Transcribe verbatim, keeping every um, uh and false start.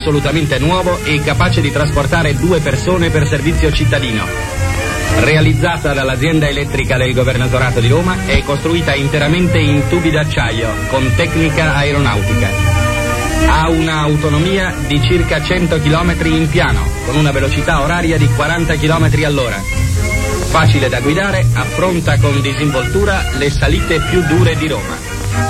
assolutamente nuovo e capace di trasportare due persone per servizio cittadino. Realizzata dall'azienda elettrica del Governatorato di Roma, è costruita interamente in tubi d'acciaio con tecnica aeronautica. Ha una autonomia di circa cento chilometri in piano, con una velocità oraria di quaranta chilometri all'ora. Facile da guidare, affronta con disinvoltura le salite più dure di Roma.